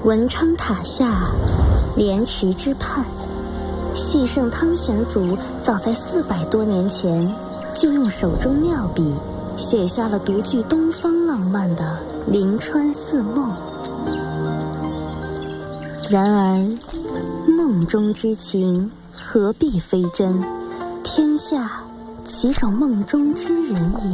文昌塔下，莲池之畔，戏圣汤显祖早在400多年前就用手中妙笔写下了独具东方浪漫的《临川寺梦》。然而梦中之情何必非真，天下岂少梦中之人也。